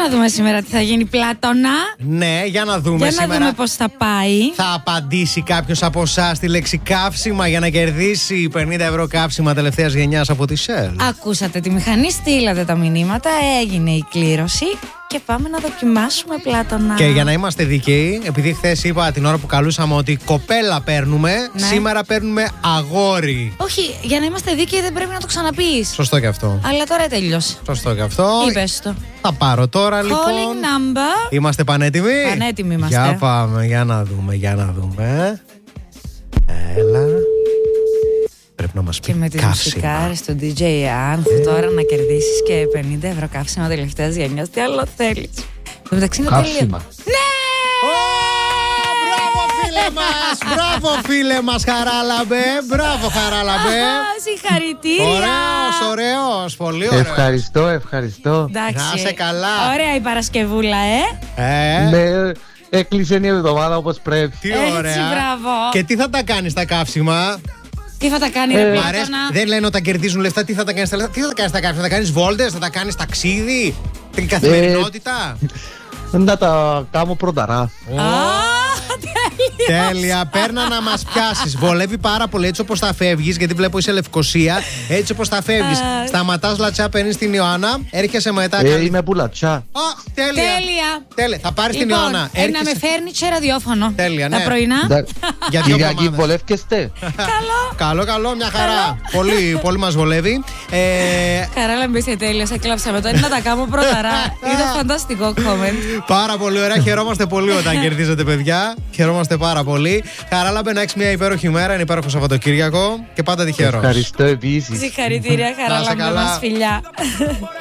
να δούμε σήμερα τι θα γίνει, Πλάτωνα. Ναι, για να δούμε Για σήμερα. να δούμε πώς θα πάει. Θα απαντήσει κάποιος από εσάς στη λέξη καύσιμα για να κερδίσει 50 ευρώ καύσιμα τελευταίας γενιάς από τη Shell. Ακούσατε τη μηχανή, στείλατε τα μηνύματα, έγινε η κλήρωση και πάμε να δοκιμάσουμε, Πλάτωνα. Και για να είμαστε δικαίοι, επειδή χθες είπα την ώρα που καλούσαμε ότι κοπέλα παίρνουμε, Ναι. σήμερα παίρνουμε αγόρι. Όχι, για να είμαστε δίκαιοι δεν πρέπει να το ξαναπείς. Σωστό και αυτό. Αλλά τώρα τέλειωσε. Σωστό και αυτό. Είπες το. Θα πάρω τώρα λοιπόν. Calling number. Είμαστε πανέτοιμοι. Πανέτοιμοι είμαστε. Για πάμε, για να δούμε. Έλα. Πρέπει να μας πει Και με τις καύσιμα. μουσικάρες του DJ Anth τώρα να κερδίσεις και 50 ευρώ καύσιμα τελευταίας γενιάς. Τι άλλο θέλεις? Το μεταξύ είναι τέλειο. Καύσιμα. Ναι! Μπράβο φίλε μας! Μπράβο φίλε μας, Χαράλαμπε! Μπράβο, Χαράλαμπε! Συγχαρητήρια! Ωραίος, πολύ ωραίος. Ευχαριστώ. Εντάξει. Να είσαι καλά. Ωραία η Παρασκευούλα, Ναι, έκλεισε η εβδομάδα όπως πρέπει. Τι Έτσι, ωραία. μπράβο. Και τι θα τα κάνεις τα καύσιμα? Τι θα τα κάνει, ρε Μ' αρέσει. Πλάτωνα? Δεν λένε όταν κερδίζουν λεφτά, τι θα τα κάνεις τα λεφτά. Τι θα τα κάνεις τα καύσιμα? Θα τα κάνεις βόλτες, θα τα κάνεις ταξίδι, την καθημερινότητα. Να τα κάνω πρωταρά. Α, τέλεια. Τέλεια, παίρνα να μας πιάσεις. Βολεύει πάρα πολύ έτσι όπως θα φεύγεις, γιατί βλέπω είσαι Λευκοσία. Έτσι όπως θα φεύγεις. Σταματάς Λατσά, παίρνεις την Ιωάννα, έρχεσαι μετά. Είμαι πουλατσά. Τέλεια. Τέλεια. Θα πάρεις την Ιωάννα. Να με φέρνει σε ραδιόφωνο. Τέλεια, ναι. Τα πρωινά. Για 2 Κυριακή εβδομάδες. βολεύκεστε. Καλό, μια χαρά. Πολύ μας βολεύει. Χαράλαμπε, είσαι τέλειος, έκλαψα το. Είναι να τα κάνω πρωταρά. Ήταν φανταστικό comment. Πάρα πολύ ωραία. Χαιρόμαστε πολύ όταν κερδίζετε, παιδιά. Χαιρόμαστε πάρα πολύ. Χαράλαμπε, να έχεις μια υπέροχη μέρα, ένα υπέροχο Σαββατοκύριακο και πάντα τυχερός. Ευχαριστώ επίσης. Συγχαρητήρια, Χαράλαμπε, καλά. μας φιλιά.